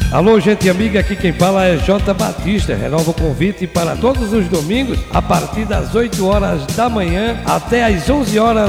Alô, gente amiga, aqui quem fala é J. Batista. Renova o convite para todos os domingos, a partir das 8 horas da manhã até às 11 horas